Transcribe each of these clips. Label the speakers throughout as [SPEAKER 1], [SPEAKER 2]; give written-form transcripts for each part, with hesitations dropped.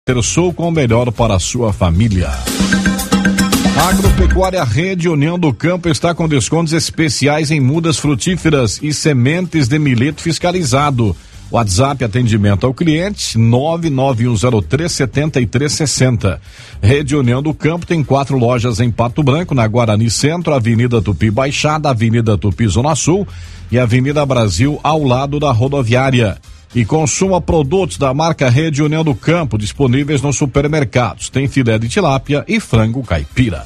[SPEAKER 1] Sul com o melhor para a sua família. A Agropecuária Rede União do Campo está com descontos especiais em mudas frutíferas e sementes de milheto fiscalizado. WhatsApp atendimento ao cliente 991037360. Rede União do Campo tem 4 lojas em Pato Branco, na Guarani Centro, Avenida Tupi Baixada, Avenida Tupi Zona Sul e Avenida Brasil ao lado da rodoviária. E consuma produtos da marca Rede União do Campo disponíveis nos supermercados. Tem filé de tilápia e frango caipira.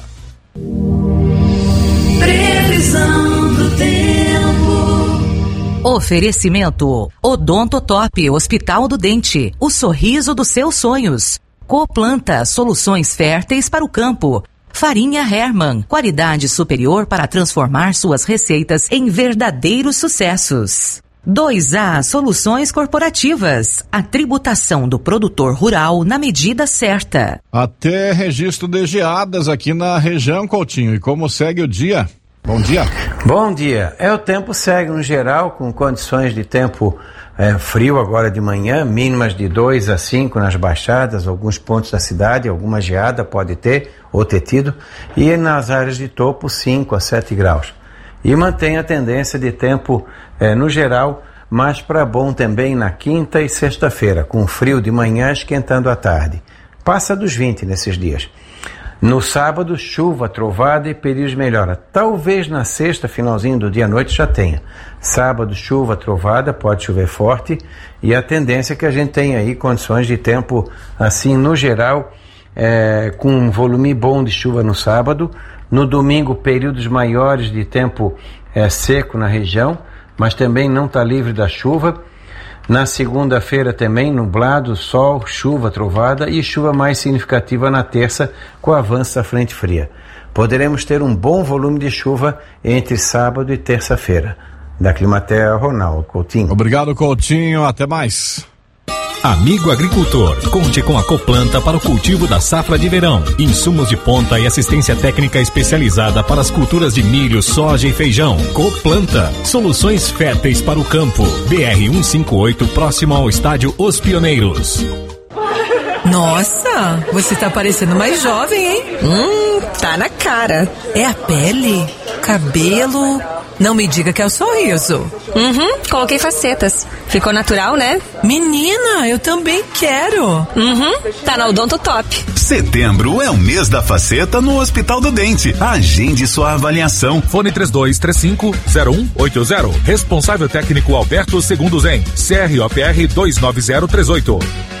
[SPEAKER 2] Previsão do tempo.
[SPEAKER 3] Oferecimento Odontotop, Hospital do Dente, o sorriso dos seus sonhos. Coplanta, soluções férteis para o campo. Farinha Hermann, qualidade superior para transformar suas receitas em verdadeiros sucessos. 2A Soluções Corporativas, a tributação do produtor rural na medida certa.
[SPEAKER 1] Até registro de geadas aqui na região, Coutinho. E como segue o dia? Bom dia.
[SPEAKER 4] Bom dia. O tempo segue no geral com condições de tempo frio agora de manhã, mínimas de 2 a 5 nas baixadas, alguns pontos da cidade, alguma geada pode ter ou ter tido, e nas áreas de topo 5 a 7 graus. E mantém a tendência de tempo no geral, mas para bom também na quinta e sexta-feira, com frio de manhã esquentando à tarde. Passa dos 20 nesses dias. No sábado, chuva, trovada e períodos de melhora. Talvez na sexta, finalzinho do dia à noite, já tenha. Sábado, chuva, trovada, pode chover forte, e a tendência é que a gente tenha aí condições de tempo assim no geral, com um volume bom de chuva no sábado. No domingo, períodos maiores de tempo seco na região, mas também não está livre da chuva. Na segunda-feira também, nublado, sol, chuva, trovada e chuva mais significativa na terça com o avanço da frente fria. Poderemos ter um bom volume de chuva entre sábado e terça-feira. Da Climatea, Ronaldo Coutinho.
[SPEAKER 1] Obrigado, Coutinho. Até mais.
[SPEAKER 5] Amigo agricultor, conte com a Coplanta para o cultivo da safra de verão. Insumos de ponta e assistência técnica especializada para as culturas de milho, soja e feijão. Coplanta, soluções férteis para o campo. BR-158, próximo ao estádio Os Pioneiros.
[SPEAKER 6] Nossa, você tá parecendo mais jovem, hein?
[SPEAKER 7] Tá na cara.
[SPEAKER 6] É a pele, cabelo... Não me diga que é o sorriso.
[SPEAKER 7] Coloquei facetas. Ficou natural, né?
[SPEAKER 6] Menina, eu também quero.
[SPEAKER 7] Tá na Odontotop.
[SPEAKER 8] Setembro é o mês da faceta no Hospital do Dente. Agende sua avaliação.
[SPEAKER 9] Fone 3235-0180. Responsável técnico Alberto Segundo Zen. CROPR 29038.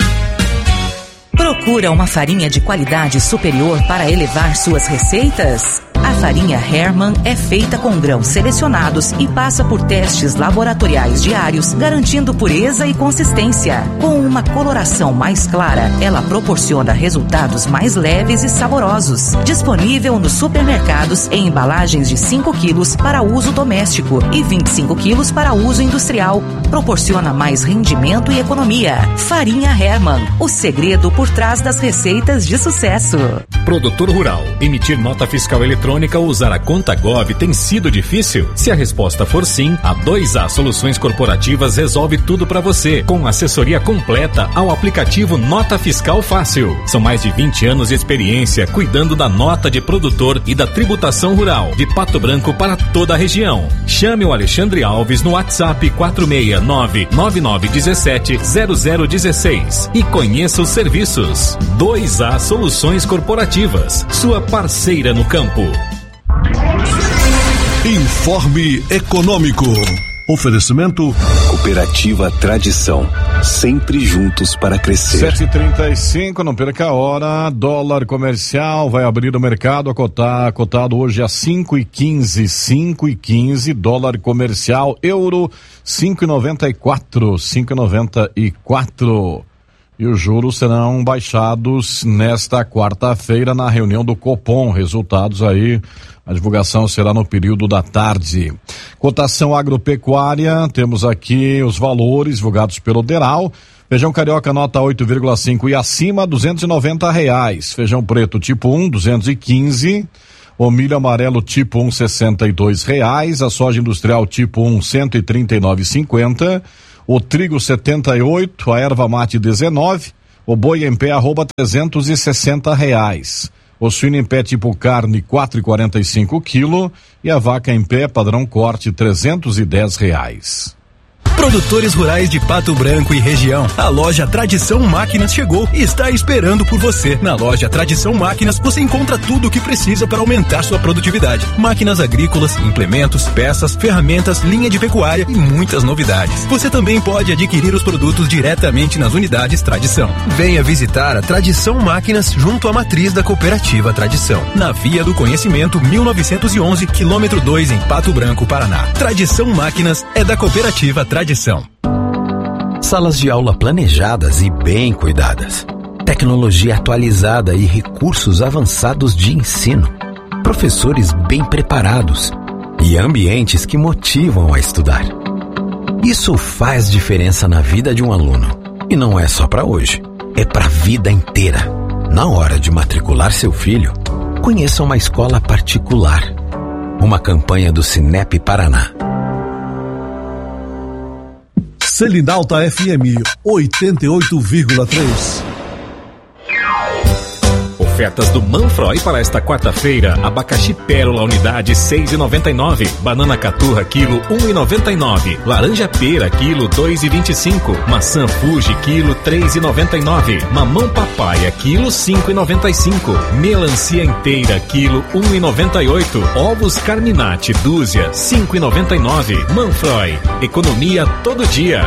[SPEAKER 3] Procura uma farinha de qualidade superior para elevar suas receitas? A farinha Hermann é feita com grãos selecionados e passa por testes laboratoriais diários, garantindo pureza e consistência. Com uma coloração mais clara, ela proporciona resultados mais leves e saborosos. Disponível nos supermercados em embalagens de 5 quilos para uso doméstico e 25 quilos para uso industrial. Proporciona mais rendimento e economia. Farinha Hermann, o segredo por trás das receitas de sucesso.
[SPEAKER 5] Produtor rural, emitir nota fiscal eletrônica ou usar a conta Gov tem sido difícil? Se a resposta for sim, a 2A Soluções Corporativas resolve tudo para você, com assessoria completa ao aplicativo Nota Fiscal Fácil. São mais de 20 anos de experiência cuidando da nota de produtor e da tributação rural de Pato Branco para toda a região. Chame o Alexandre Alves no WhatsApp 469-9917-0016 e conheça os serviços. 2A Soluções Corporativas, sua parceira no campo.
[SPEAKER 10] Informe Econômico. Oferecimento
[SPEAKER 8] Cooperativa Tradição, sempre juntos para crescer.
[SPEAKER 1] 7h35, não perca a hora. Dólar comercial vai abrir o mercado cotado hoje a 5,15, 5,15. Dólar comercial, euro 5,94, 5,94. E os juros serão baixados nesta quarta-feira na reunião do Copom. Resultados aí, a divulgação será no período da tarde. Cotação agropecuária, temos aqui os valores divulgados pelo Deral. Feijão carioca nota 8,5 e acima, R$290. Feijão preto tipo 1, 215. O milho amarelo tipo 1, R$62. A soja industrial tipo 1, 139,50. O trigo 78, a erva mate 19, O boi em pé R$360. O suíno em pé tipo carne R$4,45 quilo e a vaca em pé padrão corte R$310.
[SPEAKER 11] Produtores rurais de Pato Branco e região. A loja Tradição Máquinas chegou e está esperando por você. Na loja Tradição Máquinas você encontra tudo o que precisa para aumentar sua produtividade. Máquinas agrícolas, implementos, peças, ferramentas, linha de pecuária e muitas novidades. Você também pode adquirir os produtos diretamente nas unidades Tradição. Venha visitar a Tradição Máquinas junto à matriz da Cooperativa Tradição. Na Via do Conhecimento 1911, quilômetro 2 em Pato Branco, Paraná. Tradição Máquinas é da Cooperativa Tradição.
[SPEAKER 12] Salas de aula planejadas e bem cuidadas. Tecnologia atualizada e recursos avançados de ensino. Professores bem preparados e ambientes que motivam a estudar. Isso faz diferença na vida de um aluno. E não é só para hoje, é para a vida inteira. Na hora de matricular seu filho, conheça uma escola particular. Uma campanha do Cinep Paraná.
[SPEAKER 10] Selinalta FM 88,3.
[SPEAKER 5] Ofertas do Manfroy para esta quarta-feira: abacaxi pérola unidade 6,99, banana caturra quilo 1,99, laranja pera quilo 2,25, maçã Fuji quilo 3,99, mamão papaya quilo 5,95, melancia inteira quilo 1,98, ovos carminati dúzia 5,99. Manfroy, economia todo dia.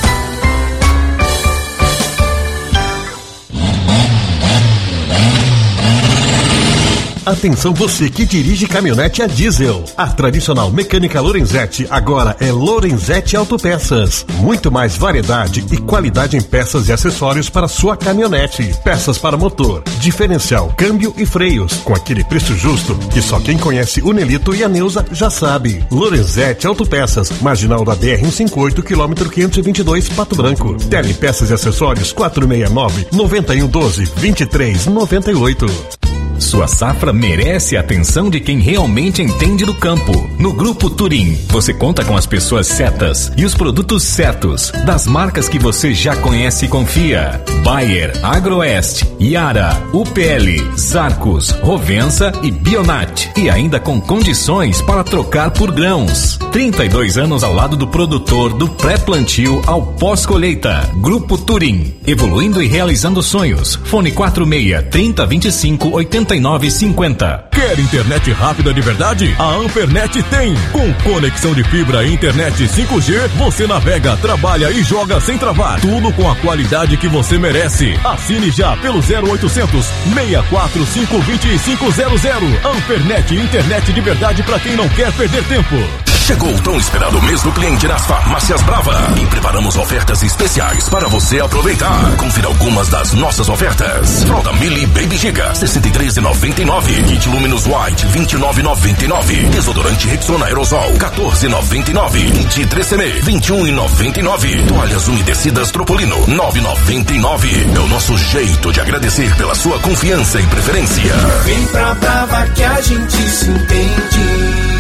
[SPEAKER 10] Atenção você que dirige caminhonete a diesel. A tradicional mecânica Lorenzetti agora é Lorenzetti Autopeças. Muito mais variedade e qualidade em peças e acessórios para sua caminhonete. Peças para motor, diferencial, câmbio e freios, com aquele preço justo que só quem conhece o Nelito e a Neuza já sabe. Lorenzetti Autopeças, marginal da BR-158, quilômetro 522, Pato Branco. Tele peças e acessórios 469-9112-2398.
[SPEAKER 5] Sua safra merece a atenção de quem realmente entende do campo. No Grupo Turim, você conta com as pessoas certas e os produtos certos, das marcas que você já conhece e confia. Bayer, Agroeste, Yara, UPL, Zarcos, Rovensa e Bionat. E ainda com condições para trocar por grãos. 32 anos ao lado do produtor, do pré-plantio ao pós-colheita. Grupo Turim, evoluindo e realizando sonhos. Fone 46-3025-8950.
[SPEAKER 13] Quer internet rápida de verdade? A Ampernet tem. Com conexão de fibra e internet 5G, você navega, trabalha e joga sem travar. Tudo com a qualidade que você merece. Assine já pelo 0800 645 2500. Ampernet, internet de verdade para quem não quer perder tempo.
[SPEAKER 14] Chegou o tão esperado mês do cliente nas Farmácias Brava e preparamos ofertas especiais para você aproveitar. Confira algumas das nossas ofertas. Fralda Mili Baby Giga, R$ 63,99. Kit Luminous White, R$ 29,99. Desodorante Rexona Aerosol, R$ 14,99. Kit 3CM, R$ 21,99. Toalhas umedecidas Tropolino, R$ 9,99. É o nosso jeito de agradecer pela sua confiança e preferência.
[SPEAKER 2] Vem pra Brava que a gente se entende.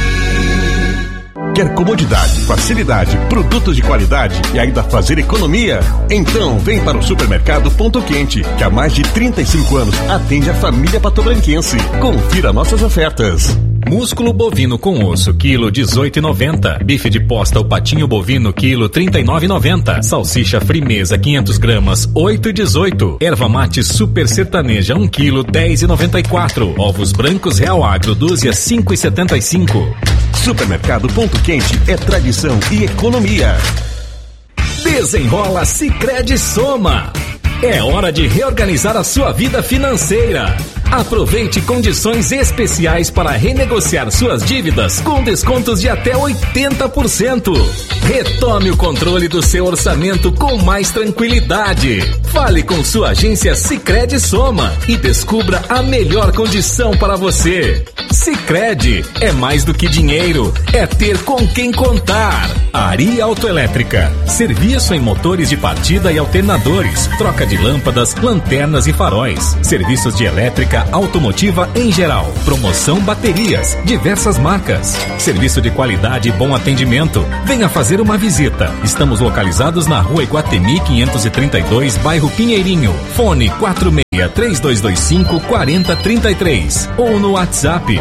[SPEAKER 10] Quer comodidade, facilidade, produtos de qualidade e ainda fazer economia? Então vem para o Supermercado Ponto Quente, que há mais de 35 anos atende a família patobranquense. Confira nossas ofertas.
[SPEAKER 5] Músculo bovino com osso, quilo 18,90. Bife de posta ou patinho bovino, quilo 39,90. Salsicha Frimeza 500 gramas, 8,18. Erva mate super sertaneja, 1 quilo, 10,94. Ovos brancos Real Agro, dúzia, 5,75.
[SPEAKER 10] Supermercado Ponto Quente é tradição e economia.
[SPEAKER 5] Desenrola Sicredi Soma. É hora de reorganizar a sua vida financeira. Aproveite condições especiais para renegociar suas dívidas com descontos de até 80%. Retome o controle do seu orçamento com mais tranquilidade. Fale com sua agência Sicredi Soma e descubra a melhor condição para você. Sicredi é mais do que dinheiro, é ter com quem contar. Ari Autoelétrica, serviço em motores de partida e alternadores, troca de lâmpadas, lanternas e faróis, serviços de elétrica linha automotiva em geral. Promoção baterias, diversas marcas. Serviço de qualidade e bom atendimento. Venha fazer uma visita. Estamos localizados na Rua Iguatemi 532, bairro Pinheirinho. Fone 46-3225-4033 ou no WhatsApp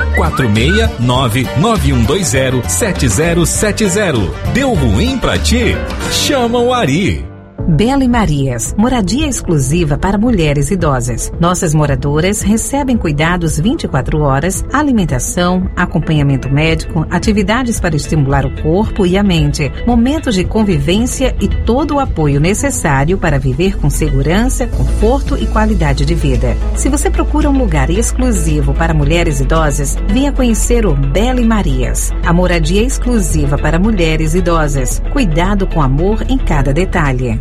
[SPEAKER 5] 469-9120-7070. Deu ruim pra ti? Chama o Ari.
[SPEAKER 3] Bela e Marias, moradia exclusiva para mulheres idosas. Nossas moradoras recebem cuidados 24 horas, alimentação, acompanhamento médico, atividades para estimular o corpo e a mente, momentos de convivência e todo o apoio necessário para viver com segurança, conforto e qualidade de vida. Se você procura um lugar exclusivo para mulheres idosas, venha conhecer o Bela e Marias, a moradia exclusiva para mulheres idosas. Cuidado com amor em cada detalhe.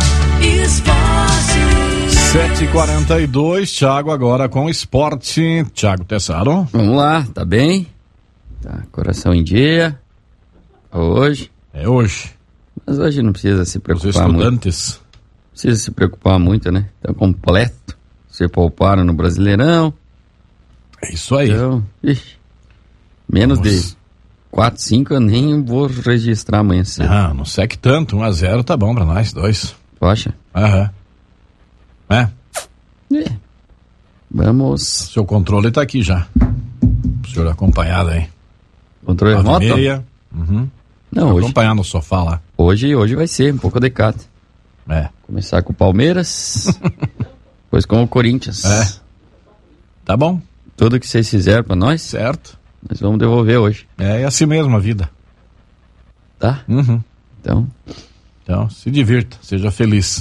[SPEAKER 1] 7h42, Thiago agora com esporte. Thiago Tessaro.
[SPEAKER 15] Vamos lá, tá bem? Tá, coração em dia. Hoje.
[SPEAKER 1] É hoje.
[SPEAKER 15] Mas hoje não precisa se preocupar muito.
[SPEAKER 1] Os estudantes.
[SPEAKER 15] Não precisa se preocupar muito, né? Tá completo. Se pouparam no Brasileirão.
[SPEAKER 1] É isso aí.
[SPEAKER 15] Então, menos de 4, 5 eu nem vou registrar amanhã cedo.
[SPEAKER 1] Ah, não sei que tanto. 1-0 tá bom pra nós, 2.
[SPEAKER 15] Tu acha?
[SPEAKER 1] Aham.
[SPEAKER 15] Vamos.
[SPEAKER 1] Seu controle tá aqui já. O senhor acompanhado aí.
[SPEAKER 15] Controle remoto?
[SPEAKER 1] Uhum.
[SPEAKER 15] Não, hoje.
[SPEAKER 1] Acompanhar no sofá lá.
[SPEAKER 15] Hoje vai ser um pouco delicado. Começar com o Palmeiras. Depois com o Corinthians.
[SPEAKER 1] Tá bom.
[SPEAKER 15] Tudo que vocês fizeram pra nós.
[SPEAKER 1] Certo.
[SPEAKER 15] Nós vamos devolver hoje.
[SPEAKER 1] É assim mesmo a vida.
[SPEAKER 15] Tá?
[SPEAKER 1] Uhum.
[SPEAKER 15] Então,
[SPEAKER 1] se divirta, seja feliz.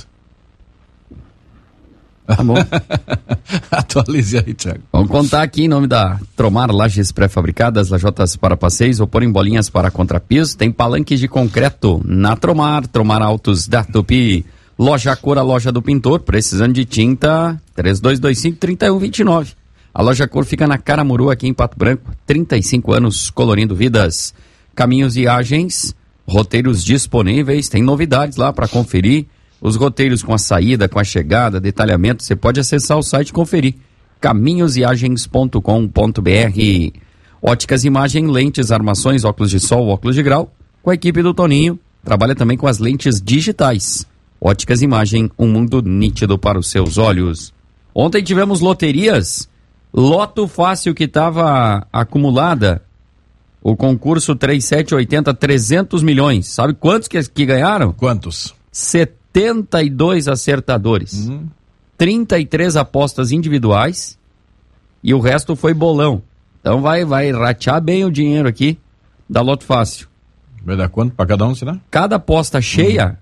[SPEAKER 15] Tá bom.
[SPEAKER 1] Atualize aí, Thiago.
[SPEAKER 15] Vamos contar aqui em nome da Tromar Lajes Pré-Fabricadas, lajotas para passeios, vapor em bolinhas para contrapiso, tem palanques de concreto na Tromar Autos da Tupi, Loja Cor, a loja do pintor, precisando de tinta, 3225-3129. A Loja Cor fica na Caramuru, aqui em Pato Branco, 35 anos colorindo vidas. Caminhos e Viagens, roteiros disponíveis, tem novidades lá para conferir. Os roteiros com a saída, com a chegada, detalhamento, você pode acessar o site e conferir. caminhosviagens.com.br. Óticas Imagem, lentes, armações, óculos de sol, óculos de grau. Com a equipe do Toninho, trabalha também com as lentes digitais. Óticas Imagem, um mundo nítido para os seus olhos. Ontem tivemos loterias. Loto Fácil que estava acumulada. O concurso 3780, 300 milhões. Sabe quantos que ganharam?
[SPEAKER 1] Quantos?
[SPEAKER 15] 72 acertadores. 33 apostas individuais e o resto foi bolão. Então vai ratear bem o dinheiro aqui da Loto Fácil.
[SPEAKER 1] Vai dar quanto para cada um, será?
[SPEAKER 15] Cada aposta cheia,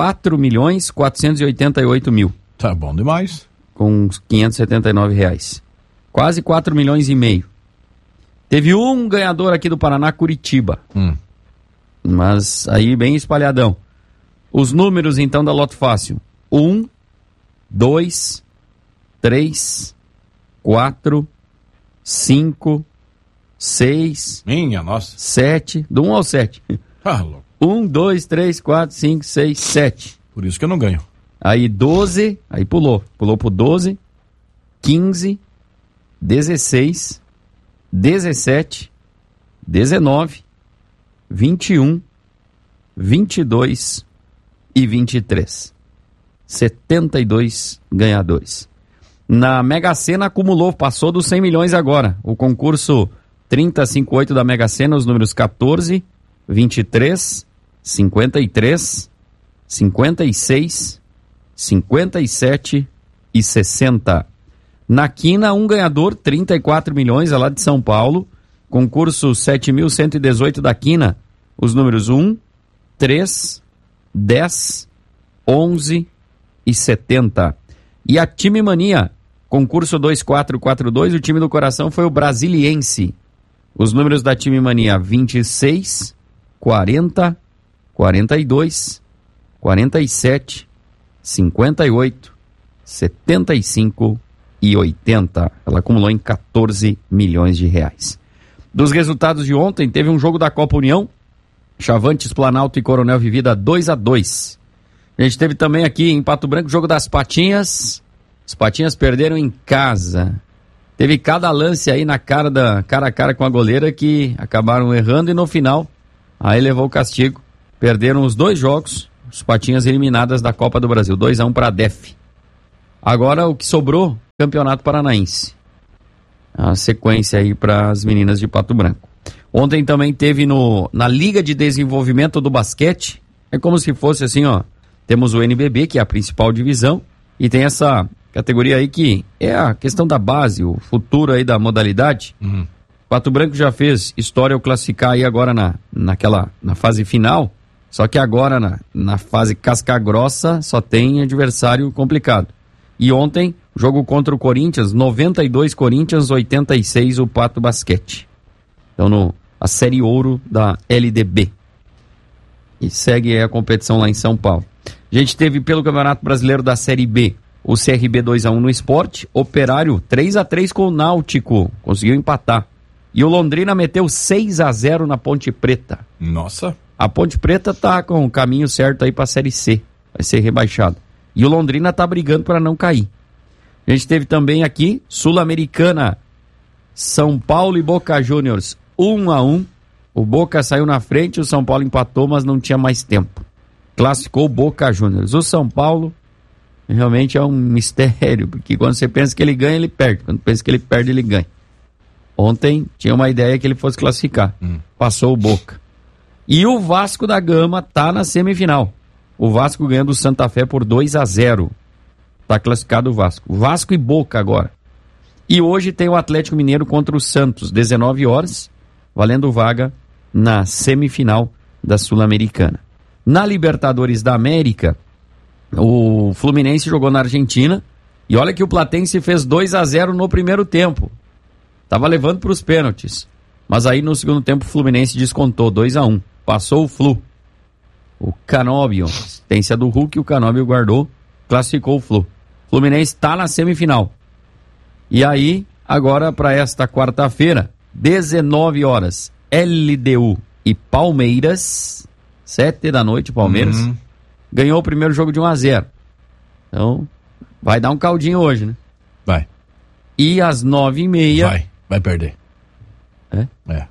[SPEAKER 15] 4.488.000.
[SPEAKER 1] Tá bom demais.
[SPEAKER 15] Com uns R$579. Quase 4 milhões e meio. Teve um ganhador aqui do Paraná, Curitiba. Mas aí bem espalhadão. Os números, então, da Loto Fácil. 1, 2, 3, 4, 5, 6...
[SPEAKER 1] Minha nossa.
[SPEAKER 15] 7, do 1 ao 7.
[SPEAKER 1] Ah, louco.
[SPEAKER 15] 1, 2, 3, 4, 5, 6, 7.
[SPEAKER 1] Por isso que eu não ganho.
[SPEAKER 15] Aí 12, aí pulou. Pulou pro 12, 15, 16, 17, 19, 21, 22... e 23. 72 ganhadores. Na Mega Sena acumulou, passou dos 100 milhões agora. O concurso 3058 da Mega Sena, os números 14, 23, 53, 56, 57 e 60. Na Quina, um ganhador, 34 milhões, é lá de São Paulo. Concurso 7118 da Quina, os números 1, 3, 10, 11 e 70. E a Time Mania, concurso 2442, o time do coração foi o Brasiliense. Os números da Time Mania: 26, 40, 42, 47, 58, 75 e 80. Ela acumulou em 14 milhões de reais. Dos resultados de ontem, teve um jogo da Copa União, Chavantes, Planalto e Coronel Vivida 2-2. A gente teve também aqui em Pato Branco o jogo das Patinhas. As Patinhas perderam em casa. Teve cada lance aí na cara a cara com a goleira que acabaram errando e no final aí levou o castigo. Perderam os 2 jogos, os Patinhas eliminadas da Copa do Brasil, 2-1 para a DEF. Agora o que sobrou, Campeonato Paranaense. A sequência aí para as meninas de Pato Branco. Ontem também teve na Liga de Desenvolvimento do Basquete, é como se fosse assim, ó, temos o NBB, que é a principal divisão, e tem essa categoria aí que é a questão da base, o futuro aí da modalidade. Pato Branco já fez história ao classificar aí agora na fase final, só que agora na fase casca grossa só tem adversário complicado. E ontem, jogo contra o Corinthians, 92 Corinthians, 86 o Pato Basquete. Então a série ouro da LDB. E segue aí a competição lá em São Paulo. A gente teve pelo Campeonato Brasileiro da Série B, o CRB 2-1 no Sport, Operário 3-3 com o Náutico, conseguiu empatar. E o Londrina meteu 6-0 na Ponte Preta.
[SPEAKER 1] Nossa.
[SPEAKER 15] A Ponte Preta tá com o caminho certo aí pra Série C, vai ser rebaixado. E o Londrina tá brigando para não cair. A gente teve também aqui, Sul-Americana, São Paulo e Boca Juniors, 1-1. O Boca saiu na frente, o São Paulo empatou, mas não tinha mais tempo. Classificou o Boca Juniors. O São Paulo realmente é um mistério, porque quando você pensa que ele ganha, ele perde. Quando pensa que ele perde, ele ganha. Ontem tinha uma ideia que ele fosse classificar. Passou o Boca. E o Vasco da Gama tá na semifinal. O Vasco ganhando o Santa Fé por 2-0. Tá classificado o Vasco. Vasco e Boca agora. E hoje tem o Atlético Mineiro contra o Santos, 19 horas, valendo vaga na semifinal da Sul-Americana. Na Libertadores da América, o Fluminense jogou na Argentina e olha que o Platense fez 2-0 no primeiro tempo. Tava levando para os pênaltis. Mas aí no segundo tempo o Fluminense descontou 2-1. Passou o Flu. O Canóbio, assistência do Hulk, o Canóbio guardou, classificou o Flu. Fluminense está na semifinal. E aí, agora para esta quarta-feira, 19 horas, LDU e Palmeiras, 7 da noite, Palmeiras, ganhou o primeiro jogo de 1-0. Então, vai dar um caldinho hoje, né?
[SPEAKER 1] Vai.
[SPEAKER 15] E às 9h30...
[SPEAKER 1] Vai perder.
[SPEAKER 15] É?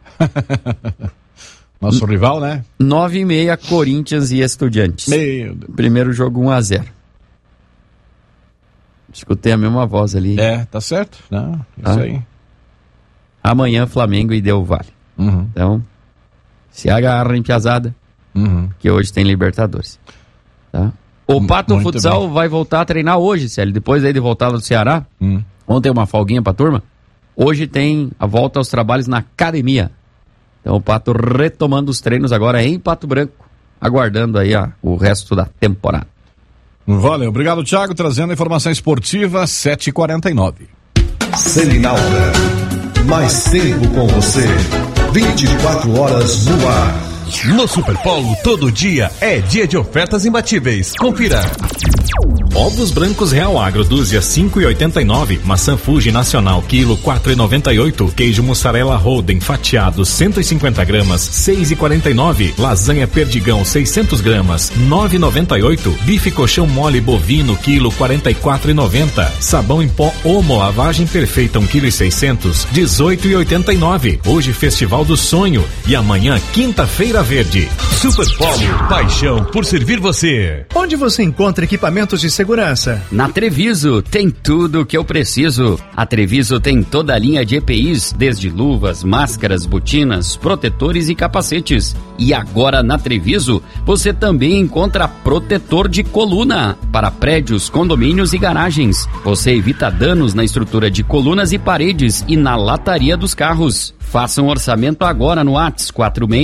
[SPEAKER 1] Nosso rival, né?
[SPEAKER 15] 9h30, Corinthians e Estudiantes.
[SPEAKER 1] Meu Deus.
[SPEAKER 15] Primeiro jogo 1-0. Escutei a mesma voz ali.
[SPEAKER 1] É, tá certo. Não, isso aí.
[SPEAKER 15] Amanhã, Flamengo e Del Valle. Então, se agarrem, piazada, que hoje tem Libertadores. Tá? O Pato
[SPEAKER 1] Muito
[SPEAKER 15] Futsal
[SPEAKER 1] bem.
[SPEAKER 15] vai voltar a treinar hoje, Célio. Depois aí de voltar do Ceará. Ontem uma folguinha pra turma. Hoje tem a volta aos trabalhos na academia. Então o Pato retomando os treinos agora em Pato Branco, aguardando aí o resto da temporada.
[SPEAKER 1] Valeu, obrigado, Thiago, trazendo a informação esportiva, 7h49.
[SPEAKER 16] Seminaura, mais tempo com você, 24 horas no ar.
[SPEAKER 11] No Superpolo, todo dia é dia de ofertas imbatíveis. Confira.
[SPEAKER 5] Ovos brancos Real Agro, dúzia 5,89. Maçã Fuji Nacional, quilo 4,98. Queijo mussarela Holden fatiado 150 gramas, 6,49. Lasanha Perdigão 600 gramas, 9,98. Bife coxão mole bovino, quilo 44,90. Sabão em pó Omo lavagem perfeita 1,6 kg, 18,89. Hoje Festival do Sonho e amanhã Quinta-feira Verde.
[SPEAKER 11] Superpolo, paixão por servir você.
[SPEAKER 17] Onde você encontra equipamentos de segurança?
[SPEAKER 18] Na Treviso tem tudo o que eu preciso. A Treviso tem toda a linha de EPIs, desde luvas, máscaras, botinas, protetores e capacetes. E agora na Treviso você também encontra protetor de coluna para prédios, condomínios e garagens. Você evita danos na estrutura de colunas e paredes e na lataria dos carros. Faça um orçamento agora no WhatsApp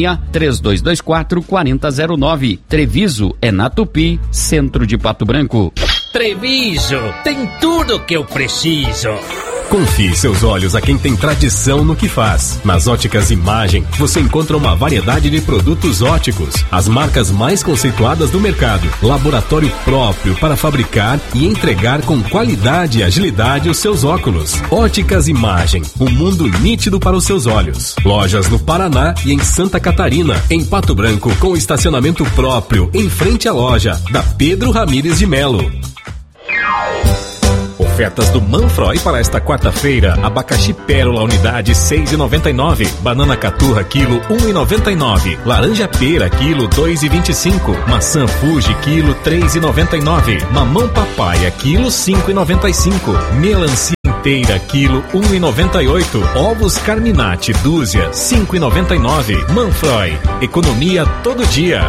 [SPEAKER 18] 46-3224-4009. Treviso é na Tupi, centro de Pato Branco.
[SPEAKER 19] Treviso tem tudo que eu preciso.
[SPEAKER 20] Confie seus olhos a quem tem tradição no que faz. Nas Óticas Imagem, você encontra uma variedade de produtos óticos, as marcas mais conceituadas do mercado, laboratório próprio para fabricar e entregar com qualidade e agilidade os seus óculos. Óticas Imagem, um mundo nítido para os seus olhos. Lojas no Paraná e em Santa Catarina, em Pato Branco, com estacionamento próprio em frente à loja da Pedro Ramires de Melo.
[SPEAKER 5] ofertas do Manfroy para esta quarta-feira. Abacaxi pérola unidade 6,99. Banana caturra quilo 1,99. Laranja pera quilo 2,25. Maçã Fuji quilo 3,99. Mamão papaya quilo 5,95. Melancia inteira quilo 1,98. Ovos Carminati dúzia 5,99. Manfroy, economia todo dia.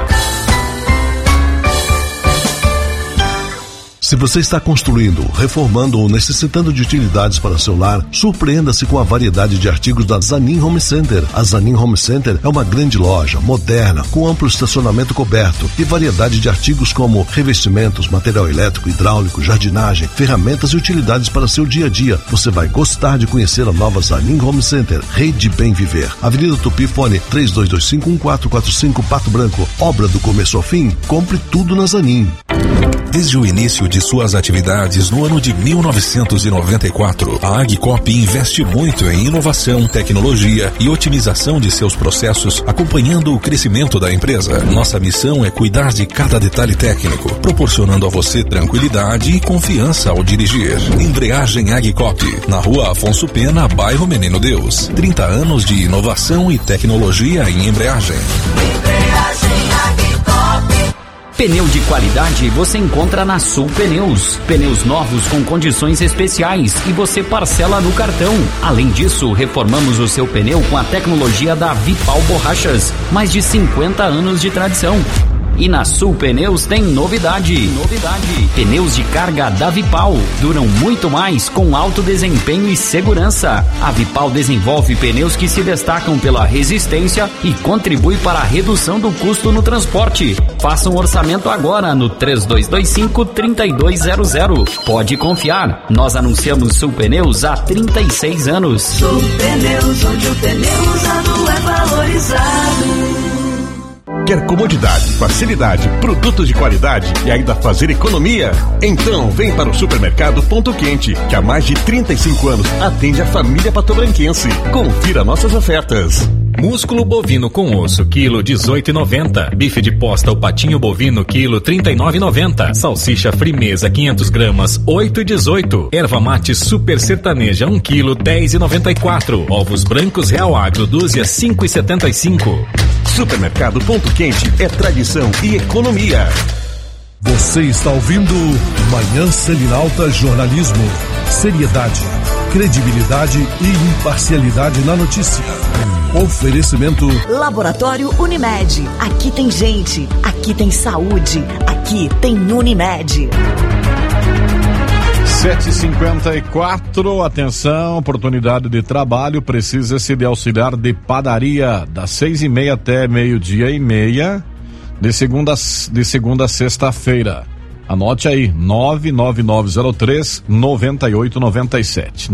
[SPEAKER 16] Se você está construindo, reformando ou necessitando de utilidades para seu lar, surpreenda-se com a variedade de artigos da Zanin Home Center. A Zanin Home Center é uma grande loja, moderna, com amplo estacionamento coberto e variedade de artigos como revestimentos, material elétrico, hidráulico, jardinagem, ferramentas e utilidades para seu dia a dia. Você vai gostar de conhecer a nova Zanin Home Center, Rede Bem Viver. Avenida Tupi, fone 32251445, Pato Branco. Obra do começo ao fim, compre tudo na Zanin.
[SPEAKER 9] Desde o início de suas atividades no ano de 1994, a Agcop investe muito em inovação, tecnologia e otimização de seus processos, acompanhando o crescimento da empresa. Nossa missão é cuidar de cada detalhe técnico, proporcionando a você tranquilidade e confiança ao dirigir. Embreagem Agcop, na Rua Afonso Pena, bairro Menino Deus. 30 anos de inovação e tecnologia em embreagem.
[SPEAKER 18] Pneu de qualidade você encontra na Sul Pneus. Pneus novos com condições especiais e você parcela no cartão. Além disso, reformamos o seu pneu com a tecnologia da Vipal Borrachas. Mais de 50 anos de tradição. E na Sul Pneus tem novidade. Pneus de carga da Vipal duram muito mais com alto desempenho e segurança. A Vipal desenvolve pneus que se destacam pela resistência e contribui para a redução do custo no transporte. Faça um orçamento agora no 3225-3200. Pode confiar, nós anunciamos Sul Pneus há 36 anos.
[SPEAKER 2] Sul Pneus, onde o pneu usado é valorizado.
[SPEAKER 10] Quer comodidade, facilidade, produtos de qualidade e ainda fazer economia? Então vem para o Supermercado Ponto Quente, que há mais de 35 anos atende a família patobranquense. Confira nossas ofertas.
[SPEAKER 5] Músculo bovino com osso, quilo 18,90. Bife de posta ou patinho bovino, quilo 39,90. Salsicha frimeza, 500 gramas, 8,18. Erva mate super sertaneja, 1 quilo, 10,94. Ovos brancos Real Agro, dúzia, 5,75.
[SPEAKER 10] Supermercado Ponto Quente é tradição e economia.
[SPEAKER 16] Você está ouvindo Manhã Selinalta Jornalismo. Seriedade, credibilidade e imparcialidade na notícia. Oferecimento
[SPEAKER 3] Laboratório Unimed. Aqui tem gente, aqui tem saúde, aqui tem Unimed.
[SPEAKER 1] 7h54, atenção, oportunidade de trabalho, precisa-se de auxiliar de padaria, das 6h30 até 12h30, de segunda a sexta-feira. Anote aí, 99903-9897.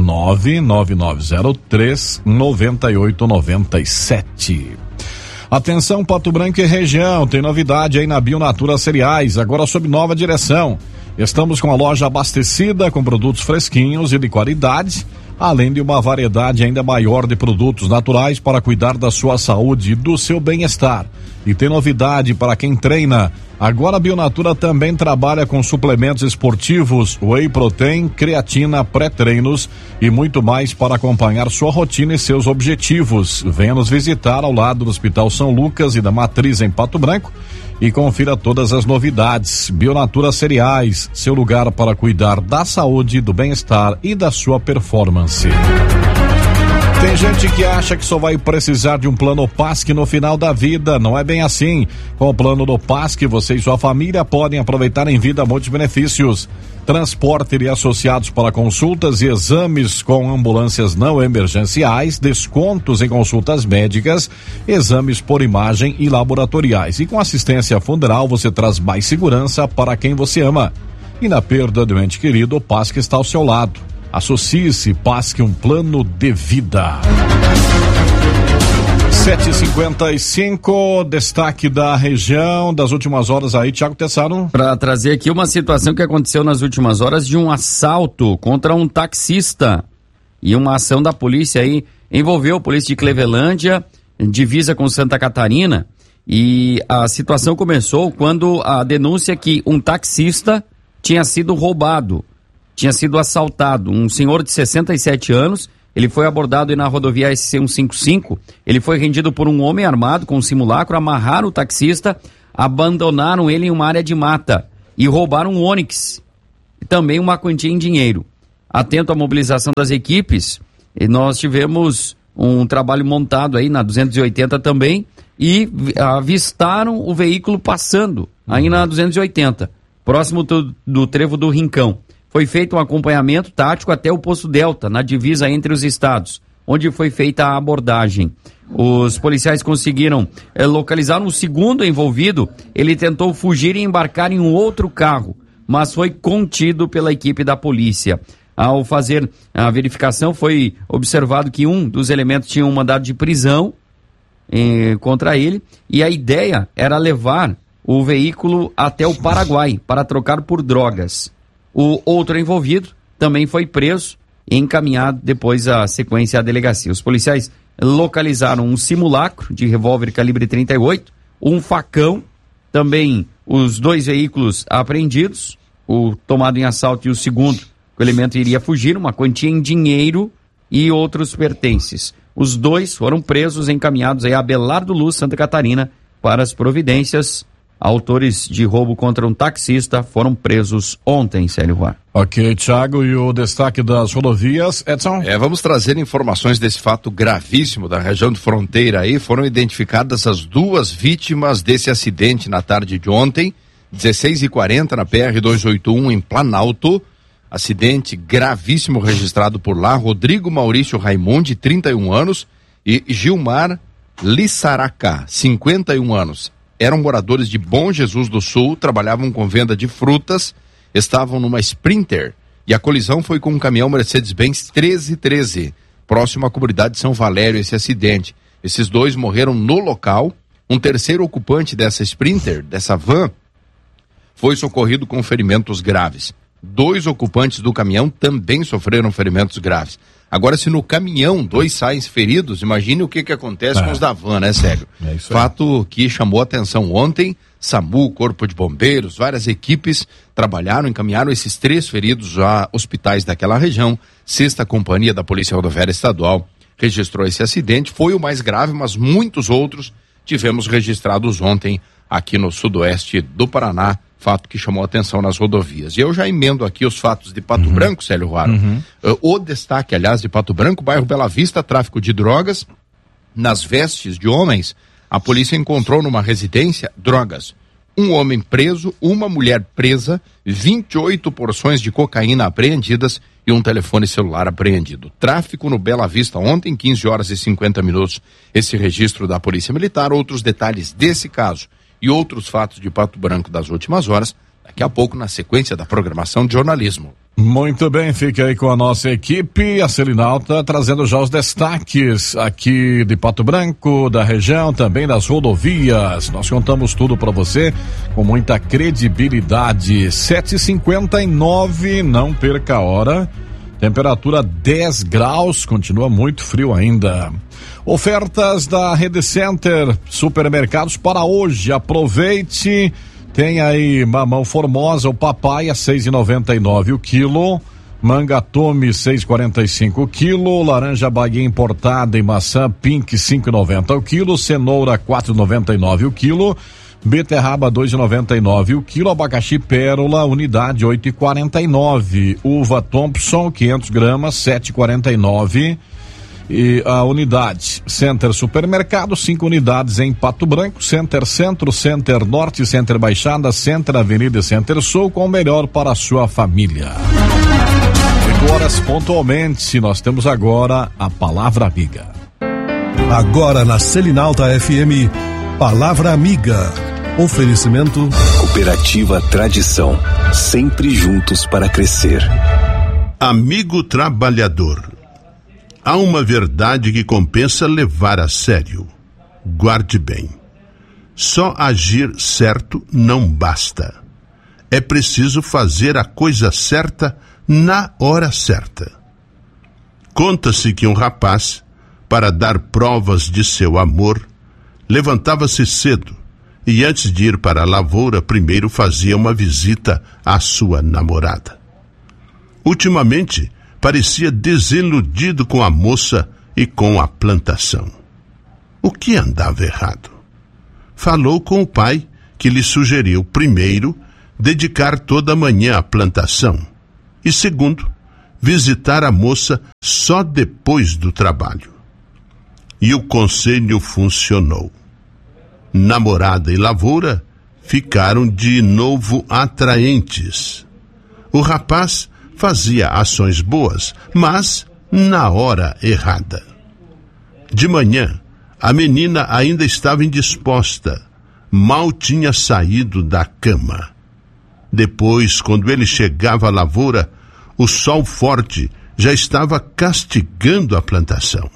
[SPEAKER 1] 99903-9897. Atenção, Pato Branco e região, tem novidade aí na Bionatura Cereais, agora sob nova direção. Estamos com a loja abastecida com produtos fresquinhos e de qualidade, além de uma variedade ainda maior de produtos naturais para cuidar da sua saúde e do seu bem-estar. E tem novidade para quem treina. Agora a Bionatura também trabalha com suplementos esportivos, whey protein, creatina, pré-treinos e muito mais para acompanhar sua rotina e seus objetivos. Venha nos visitar ao lado do Hospital São Lucas e da Matriz em Pato Branco e confira todas as novidades. Bionatura Cereais, seu lugar para cuidar da saúde, do bem-estar e da sua performance. Tem gente que acha que só vai precisar de um plano PASC no final da vida. Não é bem assim. Com o plano do PASC, você e sua família podem aproveitar em vida muitos benefícios. Transporte e associados para consultas e exames com ambulâncias não emergenciais, descontos em consultas médicas, exames por imagem e laboratoriais. E com assistência funeral, você traz mais segurança para quem você ama. E na perda do ente querido, o PASC está ao seu lado. Associe-se, PASC, um plano de vida. 7h55, destaque da região das últimas horas aí, Thiago Tessaro.
[SPEAKER 15] Para trazer aqui uma situação que aconteceu nas últimas horas de um assalto contra um taxista. E uma ação da polícia aí envolveu a polícia de Clevelândia, divisa com Santa Catarina. E a situação começou quando a denúncia que um taxista tinha sido roubado. tinha sido assaltado. Um senhor de 67 anos, ele foi abordado aí na rodovia SC-155, ele foi rendido por um homem armado com um simulacro, amarraram o taxista, abandonaram ele em uma área de mata e roubaram um Onix e também uma quantia em dinheiro. Atento à mobilização das equipes, nós tivemos um trabalho montado aí na 280 também e avistaram o veículo passando aí na 280, próximo do trevo do Rincão. Foi feito um acompanhamento tático até o posto Delta, na divisa entre os estados, onde foi feita a abordagem. Os policiais conseguiram localizar um segundo envolvido, ele tentou fugir e embarcar em um outro carro, mas foi contido pela equipe da polícia. Ao fazer a verificação, foi observado que um dos elementos tinha um mandado de prisão contra ele, e a ideia era levar o veículo até o Paraguai para trocar por drogas. O outro envolvido também foi preso e encaminhado depois a sequência à delegacia. Os policiais localizaram um simulacro de revólver calibre 38, um facão, também os 2 veículos apreendidos, o tomado em assalto e o segundo, o elemento iria fugir, uma quantia em dinheiro e outros pertences. Os 2 foram presos e encaminhados a Abelardo Luz, Santa Catarina, para as providências. Autores de roubo contra um taxista foram presos ontem, Célio Ruar.
[SPEAKER 1] Ok, Thiago, e o destaque das rodovias, Edson?
[SPEAKER 21] Vamos trazer informações desse fato gravíssimo da região de fronteira aí. Foram identificadas as 2 vítimas desse acidente na tarde de ontem, 16h40 na PR-281 em Planalto. Acidente gravíssimo registrado por lá. Rodrigo Maurício Raimundi, 31 anos, e Gilmar Lissaracá, 51 anos. Eram moradores de Bom Jesus do Sul, trabalhavam com venda de frutas, estavam numa Sprinter e a colisão foi com um caminhão Mercedes-Benz 1313, próximo à comunidade de São Valério, esse acidente. Esses 2 morreram no local. Um terceiro ocupante dessa Sprinter, dessa van, foi socorrido com ferimentos graves. 2 ocupantes do caminhão também sofreram ferimentos graves. Agora, se no caminhão 2 saem feridos, imagine o que acontece com os da van, né, Célio? Fato que chamou atenção ontem. SAMU, Corpo de Bombeiros, várias equipes trabalharam, encaminharam esses 3 feridos a hospitais daquela região. 6ª Companhia da Polícia Rodoviária Estadual registrou esse acidente. Foi o mais grave, mas muitos outros tivemos registrados ontem aqui no sudoeste do Paraná. Fato que chamou atenção nas rodovias. E eu já emendo aqui os fatos de Pato Branco, Célio Ruaro. O destaque, aliás, de Pato Branco, bairro Bela Vista, tráfico de drogas. Nas vestes de homens, a polícia encontrou numa residência drogas. Um homem preso, uma mulher presa, 28 porções de cocaína apreendidas e um telefone celular apreendido. Tráfico no Bela Vista ontem, 15h50. Esse registro da Polícia Militar. Outros detalhes desse caso e outros fatos de Pato Branco das últimas horas, daqui a pouco na sequência da programação de jornalismo.
[SPEAKER 1] Muito bem, fique aí com a nossa equipe, a Selinalta, trazendo já os destaques aqui de Pato Branco, da região, também das rodovias. Nós contamos tudo para você com muita credibilidade. 7h59, não perca a hora. Temperatura 10 graus, continua muito frio ainda. Ofertas da Rede Center, supermercados para hoje, aproveite. Tem aí mamão formosa, o papai, 6,99 o quilo. Manga Tome, 6,45 o quilo. Laranja Bahia importada e maçã Pink, 5,90 o quilo. Cenoura, 4,99 o quilo. Beterraba, 2,99 o quilo. Abacaxi Pérola, unidade, 8,49. Uva Thompson, 500 gramas, 7,49. E a unidade. Center Supermercado, 5 unidades em Pato Branco, Center Centro, Center Norte, Center Baixada, Center Avenida e Center Sul, com o melhor para a sua família. 8 horas pontualmente, nós temos agora a Palavra Amiga.
[SPEAKER 10] Agora na Selinalta FM, Palavra Amiga. Oferecimento
[SPEAKER 22] Cooperativa Tradição, sempre juntos para crescer.
[SPEAKER 23] Amigo trabalhador. Há uma verdade que compensa levar a sério. Guarde bem. Só agir certo não basta. É preciso fazer a coisa certa na hora certa. Conta-se que um rapaz, para dar provas de seu amor, levantava-se cedo e antes de ir para a lavoura, primeiro fazia uma visita à sua namorada. Ultimamente, parecia desiludido com a moça e com a plantação. O que andava errado? Falou com o pai, que lhe sugeriu, primeiro, dedicar toda a manhã à plantação e, segundo, visitar a moça só depois do trabalho. E o conselho funcionou. Namorada e lavoura ficaram de novo atraentes. O rapaz fazia ações boas, mas na hora errada. De manhã, a menina ainda estava indisposta, mal tinha saído da cama. Depois, quando ele chegava à lavoura, o sol forte já estava castigando a plantação.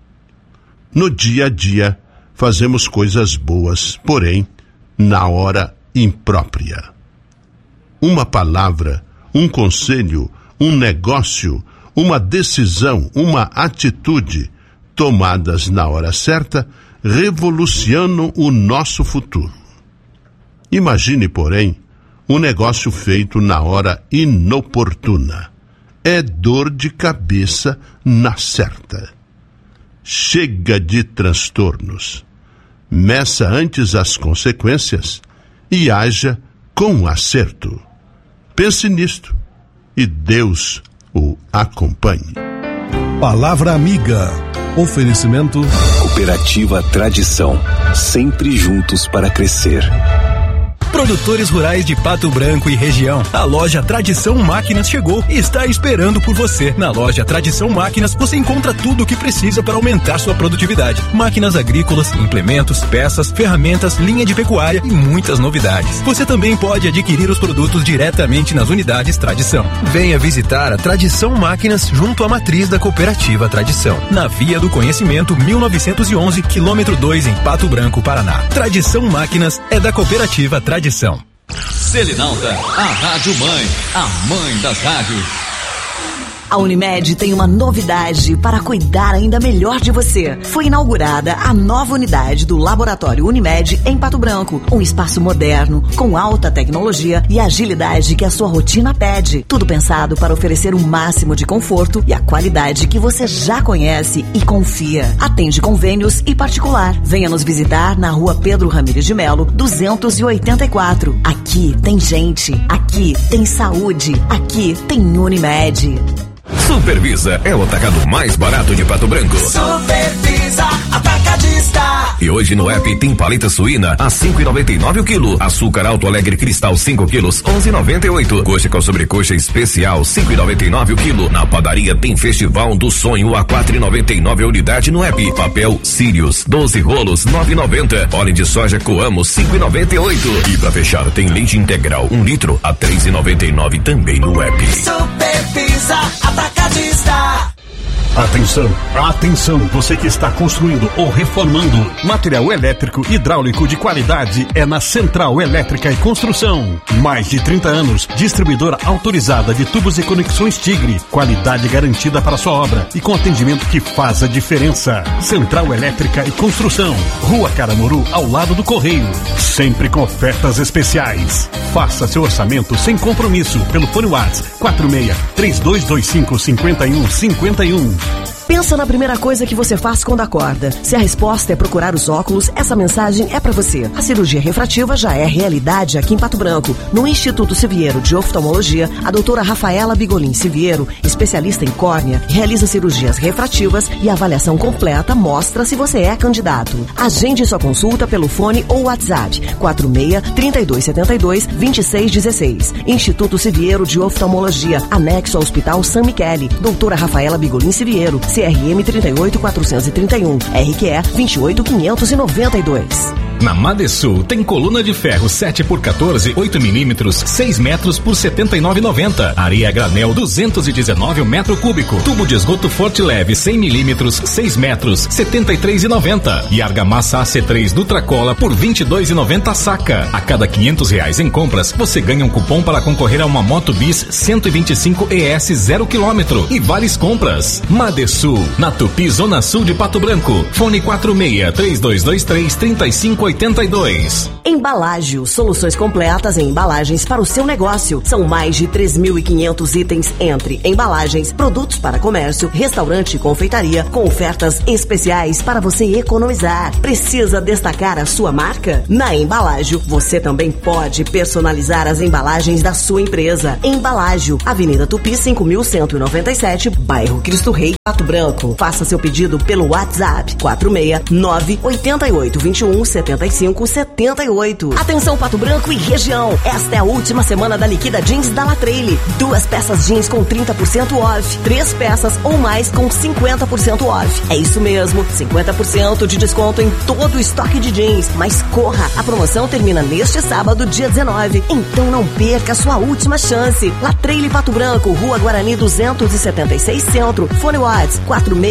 [SPEAKER 23] No dia a dia, fazemos coisas boas, porém, na hora imprópria. Uma palavra, um conselho, um negócio, uma decisão, uma atitude, tomadas na hora certa, revolucionam o nosso futuro. Imagine, porém, um negócio feito na hora inoportuna. É dor de cabeça na certa. Chega de transtornos. Meça antes as consequências e haja com acerto. Pense nisto e Deus o acompanhe.
[SPEAKER 16] Palavra amiga. Oferecimento
[SPEAKER 22] Cooperativa Tradição, sempre juntos para crescer.
[SPEAKER 11] Produtores rurais de Pato Branco e região. A loja Tradição Máquinas chegou e está esperando por você. Na loja Tradição Máquinas você encontra tudo o que precisa para aumentar sua produtividade. Máquinas agrícolas, implementos, peças, ferramentas, linha de pecuária e muitas novidades. Você também pode adquirir os produtos diretamente nas unidades Tradição. Venha visitar a Tradição Máquinas junto à matriz da Cooperativa Tradição. Na Via do Conhecimento 1911, quilômetro 2 em Pato Branco, Paraná. Tradição Máquinas é da Cooperativa Tradição.
[SPEAKER 4] Selinalta, a Rádio Mãe, a mãe das rádios.
[SPEAKER 3] A Unimed tem uma novidade para cuidar ainda melhor de você. Foi inaugurada a nova unidade do Laboratório Unimed em Pato Branco. Um espaço moderno, com alta tecnologia e agilidade que a sua rotina pede. Tudo pensado para oferecer o máximo de conforto e a qualidade que você já conhece e confia. Atende convênios e particular. Venha nos visitar na Rua Pedro Ramires de Melo, 284. Aqui tem gente, aqui tem saúde, aqui tem Unimed.
[SPEAKER 14] Supervisa é o atacado mais barato de Pato Branco.
[SPEAKER 2] Supervisa Atacadista.
[SPEAKER 14] E hoje no app tem paleta suína a 5,99 o quilo. Açúcar Alto Alegre Cristal 5 quilos, 11,98. Coxa com sobrecoxa especial 5,99 o quilo. Na padaria tem Festival do Sonho a 4,99 a unidade no app. Papel Sirius 12 rolos 9,90. Óleo de soja Coamo 5,98. E pra fechar tem leite integral 1 litro a 3,99 também no app.
[SPEAKER 2] Supervisa Atacadista.
[SPEAKER 10] Atenção, atenção, você que está construindo ou reformando. Material elétrico hidráulico de qualidade é na Central Elétrica e Construção. Mais de 30 anos, distribuidora autorizada de tubos e conexões Tigre. Qualidade garantida para sua obra e com atendimento que faz a diferença. Central Elétrica e Construção. Rua Caramuru, ao lado do Correio. Sempre com ofertas especiais. Faça seu orçamento sem compromisso pelo fone WhatsApp 46-3225-5151.
[SPEAKER 6] Pensa na primeira coisa que você faz quando acorda. Se a resposta é procurar os óculos, essa mensagem é para você. A cirurgia refrativa já é realidade aqui em Pato Branco. No Instituto Siviero de Oftalmologia, a doutora Rafaela Bigolin Siviero, especialista em córnea, realiza cirurgias refrativas e a avaliação completa mostra se você é candidato. Agende sua consulta pelo fone ou WhatsApp 46-3272-2616. Instituto Siviero de Oftalmologia, anexo ao Hospital San Michele. Doutora Rafaela Bigolin Siviero, CRM 38431, RQE 28592.
[SPEAKER 5] Na Madesul tem coluna de ferro 7x14, 8 milímetros, 6 metros por 79,90. Areia granel 219 metro cúbico. Tubo de esgoto forte leve 100 milímetros, 6 metros, 73,90. E argamassa AC3 Dutracola por 22,90 saca. A cada R$500 em compras, você ganha um cupom para concorrer a uma Moto Bis 125 ES 0 km e várias compras. Madesul, na Tupi, Zona Sul de Pato Branco. Fone 46-3223-3580. 82.
[SPEAKER 6] Embalágio, soluções completas em embalagens para o seu negócio. São mais de 3.500 itens entre embalagens, produtos para comércio, restaurante e confeitaria, com ofertas especiais para você economizar. Precisa destacar a sua marca? Na Embalágio, você também pode personalizar as embalagens da sua empresa. Embalágio, Avenida Tupi 5.197, bairro Cristo Rei, Pato Branco. Faça seu pedido pelo WhatsApp 469-8821-7578. Atenção Pato Branco e região, esta é a última semana da liquida jeans da Latreille. 2 peças jeans com 30% off, 3 peças ou mais com 50% off. É isso mesmo, 50% de desconto em todo o estoque de jeans. Mas corra, a promoção termina neste sábado, dia 19. Então não perca a sua última chance. Latreille Pato Branco, Rua Guarani 276 Centro. Fone Whats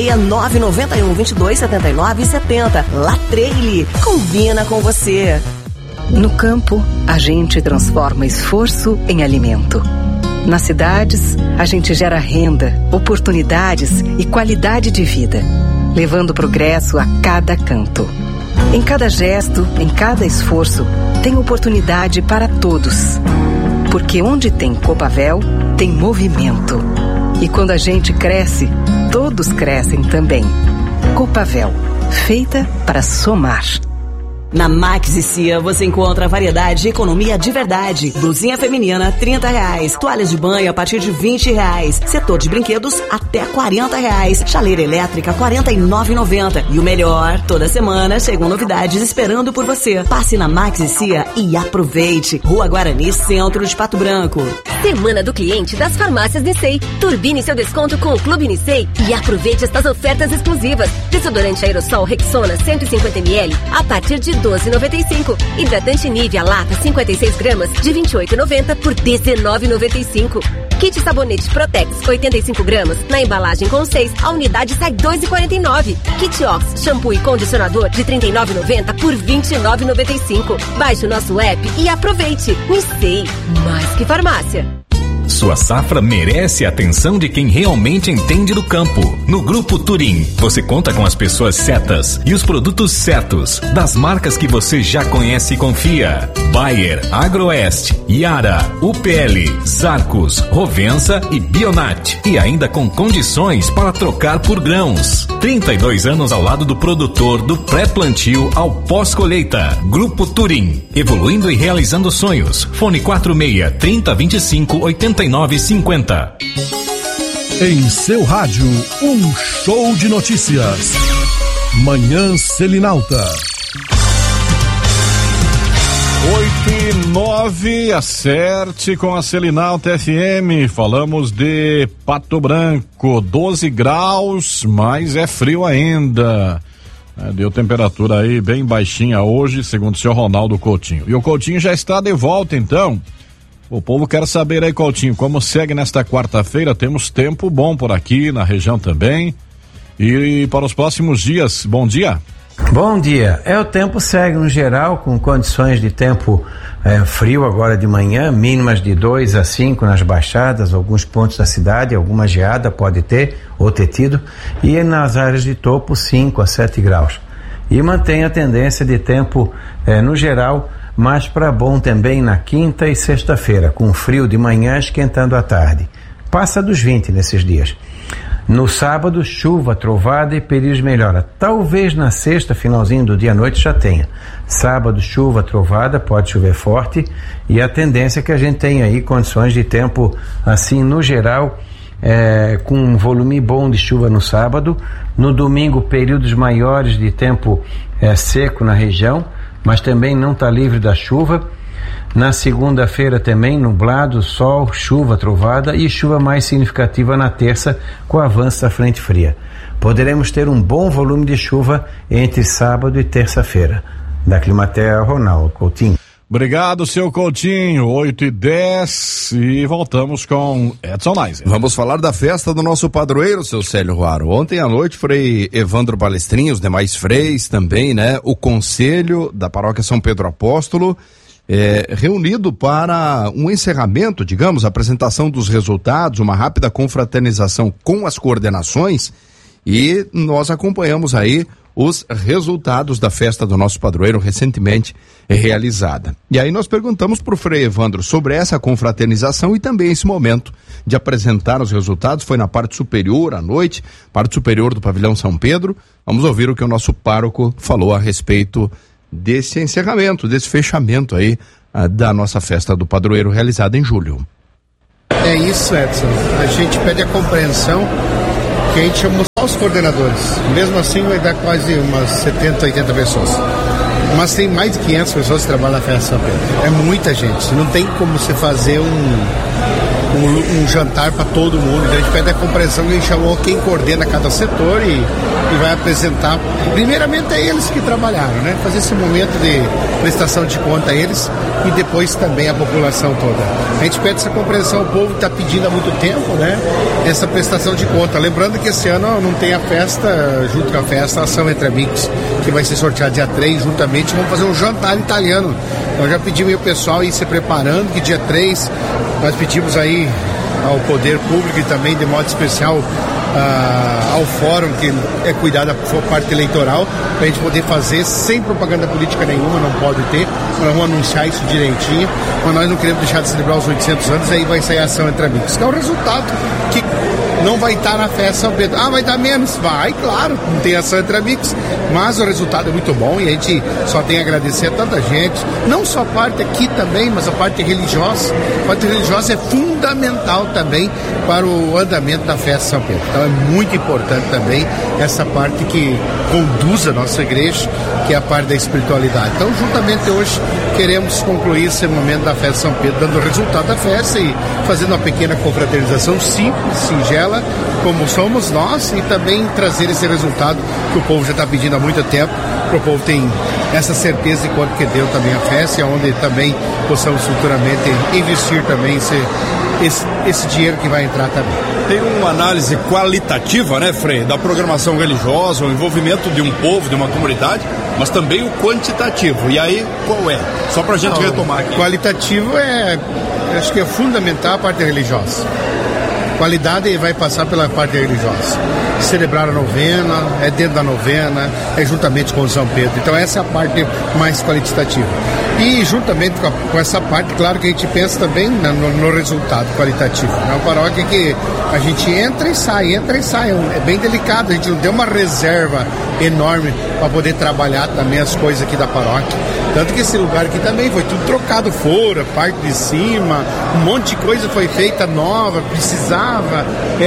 [SPEAKER 6] 46991227970. Latreille, combina com você.
[SPEAKER 3] No campo, a gente transforma esforço em alimento. Nas cidades, a gente gera renda, oportunidades e qualidade de vida, levando progresso a cada canto. Em cada gesto, em cada esforço, tem oportunidade para todos. Porque onde tem Copavel, tem movimento. E quando a gente cresce, todos crescem também. Copavel, feita para somar.
[SPEAKER 6] Na Maxi Cia você encontra variedade e economia de verdade. Blusinha feminina, R$30. Toalhas de banho a partir de R$20. Setor de brinquedos até R$40. Chaleira elétrica, R$49,90. E o melhor, toda semana chegam novidades esperando por você. Passe na Maxi Cia e aproveite. Rua Guarani, Centro de Pato Branco.
[SPEAKER 7] Semana do cliente das farmácias Nissei. Turbine seu desconto com o Clube Nissei e aproveite estas ofertas exclusivas. Desodorante aerossol Rexona 150ml a partir de R$12,95. Hidratante Nivea lata 56 gramas de R$28,90 por R$19,95. Kit sabonete Protex 85 gramas na embalagem com 6, a unidade sai R$2,49. Kit Ox shampoo e condicionador de R$39,90 por R$29,95. Baixe o nosso app e aproveite. Nissei, mais que farmácia.
[SPEAKER 5] Sua safra merece a atenção de quem realmente entende do campo. No Grupo Turim, você conta com as pessoas certas e os produtos certos, das marcas que você já conhece e confia. Bayer, Agroeste, Yara, UPL, Zarcos, Rovensa e Bionat. E ainda com condições para trocar por grãos. 32 anos ao lado do produtor, do pré-plantio ao pós-colheita. Grupo Turim, evoluindo e realizando sonhos. Fone 46-3025-8950.
[SPEAKER 13] Em seu rádio, um show de notícias. Manhã Selinalta.
[SPEAKER 1] 8:09, acerte com a Selinalta FM. Falamos de Pato Branco, 12 graus, mas é frio ainda. Deu temperatura aí bem baixinha hoje, segundo o senhor Ronaldo Coutinho. E o Coutinho já está de volta, então. O povo quer saber aí, Coutinho, como segue nesta quarta-feira. Temos tempo bom por aqui, na região também. E para os próximos dias, bom dia.
[SPEAKER 8] Bom dia. O tempo segue no geral, com condições de tempo frio agora de manhã, mínimas de 2 a 5 nas baixadas, alguns pontos da cidade, alguma geada pode ter ou ter tido, e nas áreas de topo 5 a 7 graus. E mantém a tendência de tempo no geral, mas para bom também na quinta e sexta-feira, com frio de manhã esquentando à tarde. Passa dos 20 nesses dias. No sábado, chuva, trovada e períodos de melhora. Talvez na sexta, finalzinho do dia à noite, já tenha. Sábado, chuva, trovada, pode chover forte, e a tendência é que a gente tenha aí condições de tempo, assim, no geral, com um volume bom de chuva no sábado. No domingo, períodos maiores de tempo seco na região, mas também não está livre da chuva. Na segunda-feira também nublado, sol, chuva, trovada e chuva mais significativa na terça com o avanço da frente fria. Poderemos ter um bom volume de chuva entre sábado e terça-feira. Da Climatea, Ronaldo Coutinho.
[SPEAKER 1] Obrigado, seu Coutinho. 8:10 e voltamos com Edson Neiser.
[SPEAKER 21] Vamos falar da festa do nosso padroeiro, seu Célio Ruaro. Ontem à noite, Frei Evandro Balestrinho, os demais freis também, né? O conselho da paróquia São Pedro Apóstolo, reunido para um encerramento, digamos, apresentação dos resultados, uma rápida confraternização com as coordenações, e nós acompanhamos aí os resultados da festa do nosso padroeiro recentemente realizada. E aí nós perguntamos para o Frei Evandro sobre essa confraternização e também esse momento de apresentar os resultados. Foi na parte superior à noite, parte superior do pavilhão São Pedro. Vamos ouvir o que o nosso pároco falou a respeito desse encerramento, desse fechamento aí da nossa festa do padroeiro realizada em julho.
[SPEAKER 12] É isso, Edson. A gente pede a compreensão que a gente chamou só os coordenadores. Mesmo assim vai dar quase umas 70, 80 pessoas. Mas tem mais de 500 pessoas que trabalham na festa São Pedro. É muita gente. Não tem como você fazer um jantar para todo mundo. Então a gente pede a compreensão que a gente chamou quem coordena cada setor e vai apresentar, primeiramente a eles que trabalharam, né? Fazer esse momento de prestação de conta a eles e depois também a população toda. A gente pede essa compreensão, o povo está pedindo há muito tempo, né? Essa prestação de conta. Lembrando que esse ano não tem a festa, junto com a festa, a ação entre amigos, que vai ser sorteada dia 3, juntamente vamos fazer um jantar italiano. Nós já pedimos aí o pessoal ir se preparando, que dia 3 nós pedimos aí ao poder público e também de modo especial ao fórum que é cuidar da parte eleitoral, para a gente poder fazer sem propaganda política nenhuma, não pode ter, nós vamos anunciar isso direitinho, mas nós não queremos deixar de celebrar os 800 anos, aí vai sair a ação entre amigos, que é o resultado que não vai estar na festa São Pedro. Vai dar menos? Vai, claro, não tem ação entre amigos, mas o resultado é muito bom e a gente só tem a agradecer a tanta gente, não só a parte aqui também, mas a parte religiosa. A parte religiosa é fundamental também para o andamento da festa São Pedro. Então é muito importante também essa parte que conduz a nossa igreja, que é a parte da espiritualidade. Então, juntamente hoje, queremos concluir esse momento da festa São Pedro, dando o resultado da festa e fazendo uma pequena confraternização simples, singela, como somos nós, e também trazer esse resultado que o povo já está pedindo há muito tempo, para o povo ter essa certeza de quanto que deu também a festa, e onde também possamos futuramente investir também esse dinheiro que vai entrar também.
[SPEAKER 17] Tem uma análise qualitativa, né, Frei, da programação religiosa, o envolvimento de um povo, de uma comunidade, mas também o quantitativo. E aí, qual é? Só pra gente retomar aqui.
[SPEAKER 12] Qualitativo acho que é fundamental a parte religiosa. Qualidade vai passar pela parte religiosa. Celebrar a novena, é dentro da novena, é juntamente com o São Pedro. Então essa é a parte mais qualitativa. E juntamente com essa parte, claro que a gente pensa também no resultado qualitativo. É uma paróquia que a gente entra e sai. É bem delicado, a gente não tem uma reserva enorme para poder trabalhar também as coisas aqui da paróquia. Tanto que esse lugar aqui também foi tudo trocado fora, parte de cima, um monte de coisa foi feita nova, precisava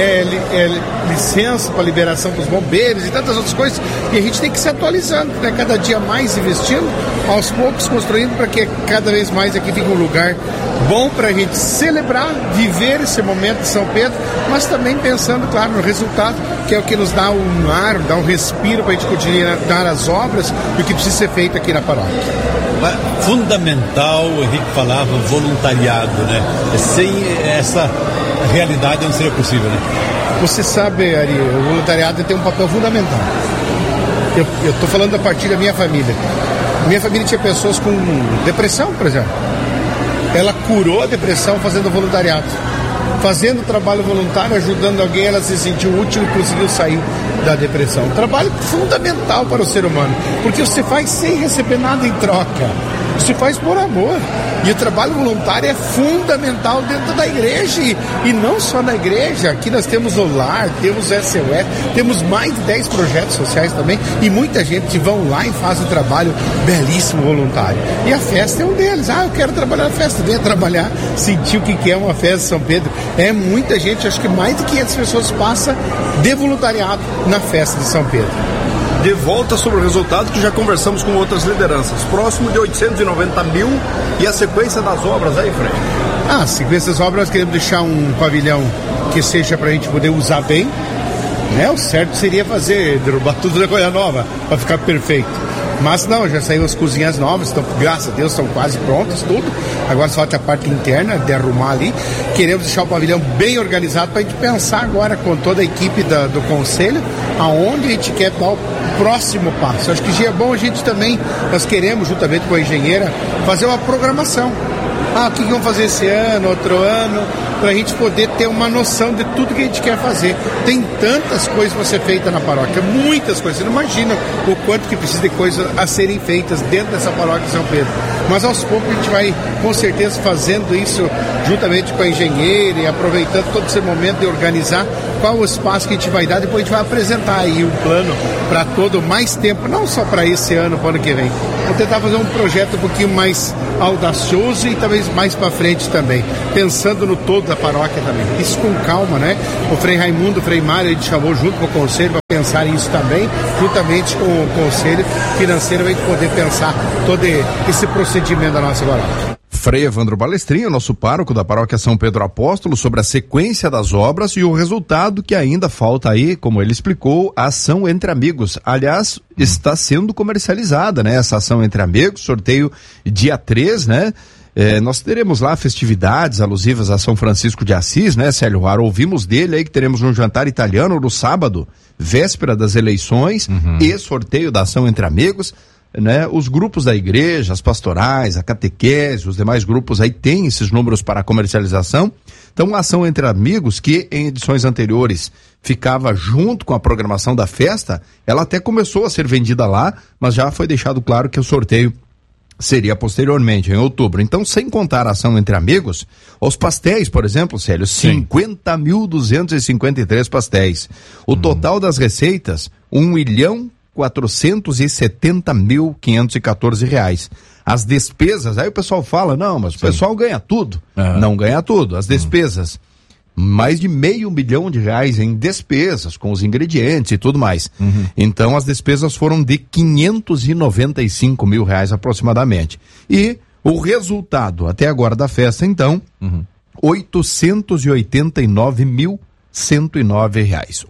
[SPEAKER 12] licença para liberação dos bombeiros e tantas outras coisas. E a gente tem que se atualizando, né? Cada dia mais investindo, aos poucos construindo para que cada vez mais aqui fique um lugar bom para a gente celebrar, viver esse momento de São Pedro, mas também pensando, claro, no resultado, que é o que nos dá um ar, dá um respiro para a gente continuar as obras e o que precisa ser feito aqui na paróquia.
[SPEAKER 17] Fundamental, o Henrique falava, voluntariado, né? Sem essa realidade não seria possível, né?
[SPEAKER 12] Você sabe, Ari, o voluntariado tem um papel fundamental. Eu estou falando a partir da minha família. Minha família tinha pessoas com depressão, por exemplo. Ela curou a depressão fazendo voluntariado. Fazendo trabalho voluntário, ajudando alguém, ela se sentiu útil e conseguiu sair da depressão. Um trabalho fundamental para o ser humano, porque você faz sem receber nada em troca. Você faz por amor. E o trabalho voluntário é fundamental dentro da igreja. E não só na igreja. Aqui nós temos o Lar, temos o SOS, temos mais de 10 projetos sociais também. E muita gente que vão lá e faz um trabalho belíssimo voluntário. E a festa é um deles. Eu quero trabalhar na festa. Venha trabalhar, sentir o que é uma festa de São Pedro. É muita gente, acho que mais de 500 pessoas passam de voluntariado na festa de São Pedro.
[SPEAKER 17] De volta sobre o resultado que já conversamos com outras lideranças. Próximo de 890 mil e a sequência das obras aí, Frei?
[SPEAKER 12] A sequência das obras, queremos deixar um pavilhão que seja para a gente poder usar bem. Né? O certo seria derrubar tudo da coisa nova para ficar perfeito. Mas não, já saíram as cozinhas novas, então, graças a Deus, estão quase prontas, tudo. Agora só falta a parte interna, de arrumar ali. Queremos deixar o pavilhão bem organizado para a gente pensar agora com toda a equipe do conselho, aonde a gente quer dar o próximo passo. Acho que já é bom a gente também, nós queremos, juntamente com a engenheira, fazer uma programação. o que vamos fazer esse ano, outro ano, para a gente poder ter uma noção de tudo que a gente quer fazer. Tem tantas coisas para ser feitas na paróquia, muitas coisas, você não imagina o quanto que precisa de coisas a serem feitas dentro dessa paróquia de São Pedro. Mas aos poucos a gente vai, com certeza, fazendo isso juntamente com a engenheira e aproveitando todo esse momento de organizar qual o espaço que a gente vai dar. Depois a gente vai apresentar aí um plano para todo mais tempo, não só para esse ano, para o ano que vem. Vou tentar fazer um projeto um pouquinho mais audacioso e talvez mais para frente também, pensando no todo da paróquia também. Isso com calma, né? O Frei Raimundo, o Frei Mário, ele chamou junto com o conselho para pensar nisso também, juntamente com o conselho financeiro, a gente poder pensar todo esse procedimento da nossa paróquia.
[SPEAKER 21] Frei Evandro Balestrinho, nosso pároco da paróquia São Pedro Apóstolo, sobre a sequência das obras e o resultado que ainda falta aí, como ele explicou, a ação Entre Amigos. Aliás, está sendo comercializada, né? Essa ação Entre Amigos, sorteio dia 3, né? Nós teremos lá festividades alusivas a São Francisco de Assis, né, Célio Haro? Ouvimos dele aí que teremos um jantar italiano no sábado, véspera das eleições, e sorteio da ação Entre Amigos. Né, os grupos da igreja, as pastorais, a catequese, os demais grupos aí têm esses números para comercialização. Então, a ação Entre Amigos, que em edições anteriores ficava junto com a programação da festa, ela até começou a ser vendida lá, mas já foi deixado claro que o sorteio seria posteriormente, em outubro. Então, sem contar a ação Entre Amigos, os pastéis, por exemplo, Célio, 50.253 pastéis. O total das receitas, R$1.470.514. As despesas, aí o pessoal fala, não, mas o pessoal ganha tudo. Não ganha tudo. As despesas, mais de R$500 milhão em despesas, com os ingredientes e tudo mais. Então, as despesas foram de R$595 mil aproximadamente. E o resultado, até agora da festa, então, R$889.109.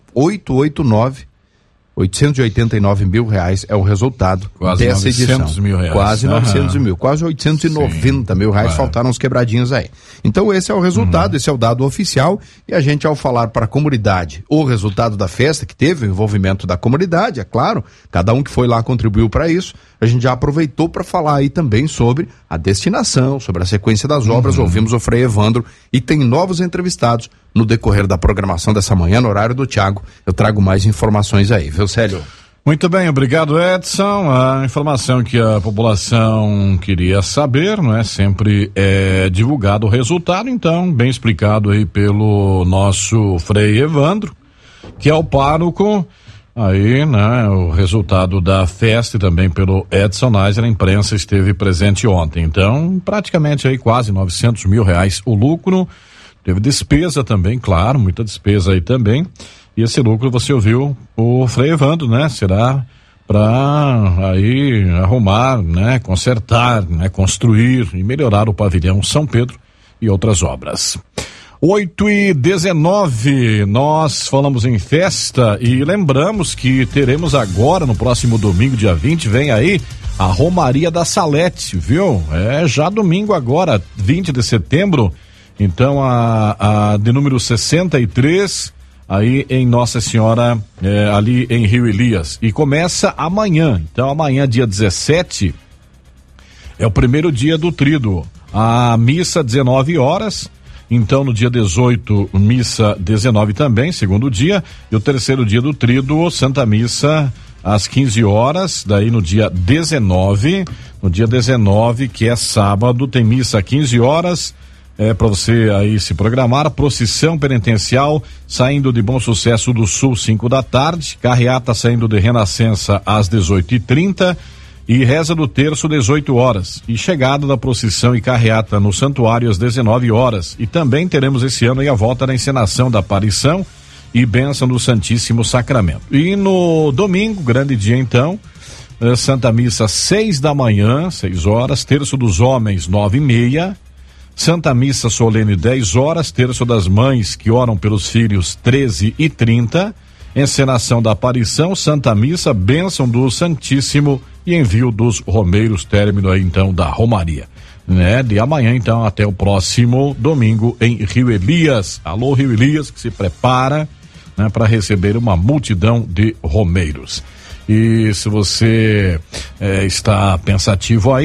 [SPEAKER 21] 889 mil reais é o resultado
[SPEAKER 1] quase
[SPEAKER 21] dessa edição.
[SPEAKER 1] Mil reais.
[SPEAKER 21] Quase 900 mil, quase 890 mil reais, faltaram uns quebradinhos aí. Então esse é o resultado, esse é o dado oficial, e a gente, ao falar para a comunidade o resultado da festa, que teve o envolvimento da comunidade, é claro, cada um que foi lá contribuiu para isso, a gente já aproveitou para falar aí também sobre a destinação, sobre a sequência das obras. Ouvimos o Frei Evandro e tem novos entrevistados no decorrer da programação dessa manhã, no horário do Thiago. Eu trago mais informações aí, viu, Célio?
[SPEAKER 1] Muito bem, obrigado, Edson. A informação que a população queria saber, não é? Sempre é divulgado o resultado, então, bem explicado aí pelo nosso Frei Evandro, que é o pároco. Aí, né, o resultado da festa e também pelo Edson Neiser, a imprensa esteve presente ontem. Então, praticamente aí quase R$900 mil o lucro. Teve despesa também, claro, muita despesa aí também. E esse lucro você ouviu o Frei Evandro, né? Será para aí arrumar, né, consertar, né, construir e melhorar o pavilhão São Pedro e outras obras. 8h19, nós falamos em festa e lembramos que teremos agora, no próximo domingo, dia 20, vem aí a Romaria da Salete, viu? É já domingo agora, 20 de setembro, então a de número 63, aí em Nossa Senhora, ali em Rio Elias, e começa amanhã. Então amanhã, dia 17, é o primeiro dia do tríduo, a missa 19 horas. Então, no dia 18, missa 19 também, segundo dia, e o terceiro dia do tríduo, Santa Missa, às 15 horas, daí no dia 19, que é sábado, tem missa às 15 horas, para você aí se programar, procissão penitencial, saindo de Bom Sucesso do Sul, 5 da tarde, carreata saindo de Renascença às 18h30, e reza do terço 18 horas e chegada da procissão e carreata no santuário às 19 horas. E também teremos esse ano aí a volta da encenação da aparição e bênção do Santíssimo Sacramento. E no domingo, grande dia então, Santa Missa 6 da manhã, 6 horas, terço dos homens 9h30, Santa Missa solene 10 horas, terço das mães que oram pelos filhos 13h30, encenação da aparição, Santa Missa, bênção do Santíssimo e envio dos romeiros, término aí então da Romaria, né? De amanhã então até o próximo domingo em Rio Elias. Alô, Rio Elias, que se prepara, né, para receber uma multidão de romeiros. E se você está pensativo aí,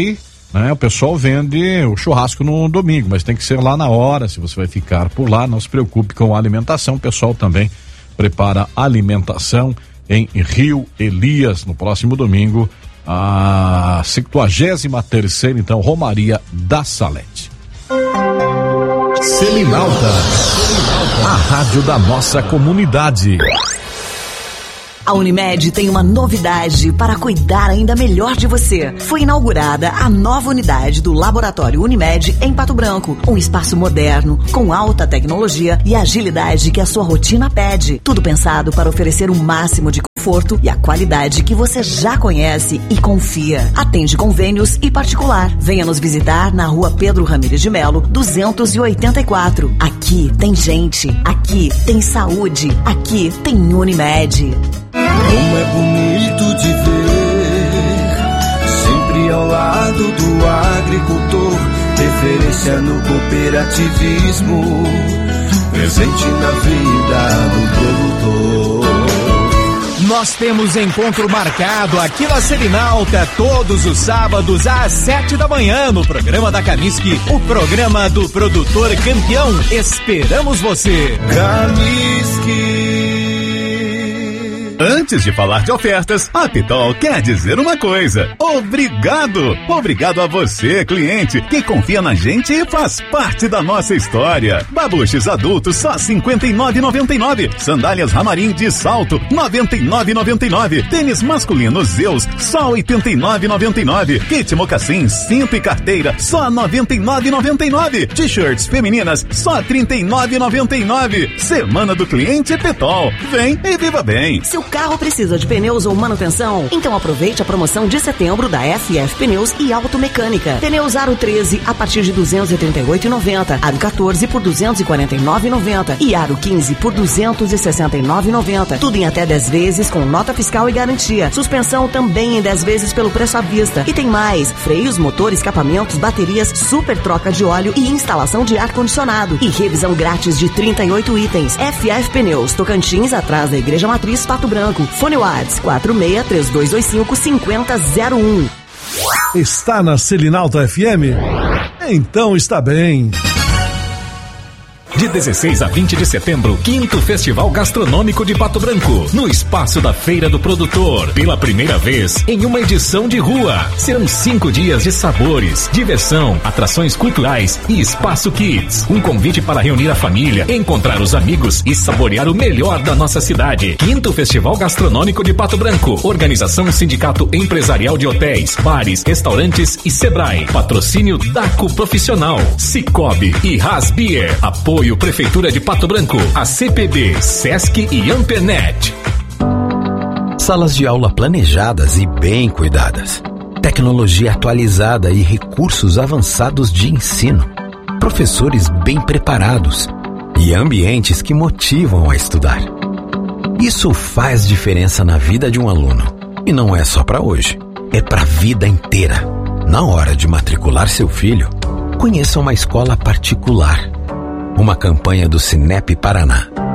[SPEAKER 1] né? O pessoal vende o churrasco no domingo, mas tem que ser lá na hora. Se você vai ficar por lá, não se preocupe com a alimentação. O pessoal também prepara alimentação em Rio Elias no próximo domingo, a 53ª, então, Romaria da Salete.
[SPEAKER 13] Selinalta, a rádio da nossa comunidade.
[SPEAKER 6] A Unimed tem uma novidade para cuidar ainda melhor de você. Foi inaugurada a nova unidade do Laboratório Unimed em Pato Branco. Um espaço moderno, com alta tecnologia e agilidade que a sua rotina pede. Tudo pensado para oferecer o máximo de conforto e a qualidade que você já conhece e confia. Atende convênios e particular. Venha nos visitar na Rua Pedro Ramires de Melo, 284. Aqui tem gente, aqui tem saúde, aqui tem Unimed.
[SPEAKER 2] Como é bonito de ver, sempre ao lado do agricultor, referência no cooperativismo, presente na vida do produtor.
[SPEAKER 11] Nós temos encontro marcado aqui na Selinalta todos os sábados às 7 da manhã no programa da Camisque, o programa do produtor campeão. Esperamos você.
[SPEAKER 2] Camisque.
[SPEAKER 9] Antes de falar de ofertas, a Pitol quer dizer uma coisa. Obrigado! Obrigado a você, cliente, que confia na gente e faz parte da nossa história. Babuches adultos só R$ 59,99. Sandálias Ramarim de salto R$ 99,99. Tênis masculino Zeus só R$ 89,99. Kit mocassim, cinto e carteira só R$ 99,99. T-shirts femininas só R$ 39,99. Semana do Cliente Pitol. Vem e viva bem.
[SPEAKER 6] Seu carro precisa de pneus ou manutenção? Então aproveite a promoção de setembro da FF Pneus e Automecânica. Pneus Aro 13 a partir de R$ 238,90. Aro 14 por R$ 249,90. E Aro 15 por R$ 269,90. Tudo em até 10 vezes com nota fiscal e garantia. Suspensão também em 10 vezes pelo preço à vista. E tem mais: freios, motor, escapamentos, baterias, super troca de óleo e instalação de ar-condicionado. E revisão grátis de 38 itens. FF Pneus, Tocantins, atrás da Igreja Matriz, Pato Branco. Fone Whats 4632255001.
[SPEAKER 13] Está na Selinalta FM? Então está bem.
[SPEAKER 5] De 16 a 20 de setembro, 5º Festival Gastronômico de Pato Branco, no espaço da Feira do Produtor, pela primeira vez em uma edição de rua. Serão 5 dias de sabores, diversão, atrações culturais e espaço kids. Um convite para reunir a família, encontrar os amigos e saborear o melhor da nossa cidade. 5º Festival Gastronômico de Pato Branco. Organização Sindicato Empresarial de Hotéis, Bares, Restaurantes e Sebrae. Patrocínio Daco Profissional, Cicobi e Haas Beer. Apoio Prefeitura de Pato Branco, a CPB, Sesc e Ampernet.
[SPEAKER 19] Salas de aula planejadas e bem cuidadas. Tecnologia atualizada e recursos avançados de ensino. Professores bem preparados e ambientes que motivam a estudar. Isso faz diferença na vida de um aluno. E não é só para hoje, é para a vida inteira. Na hora de matricular seu filho, conheça uma escola particular. Uma campanha do Cinep Paraná.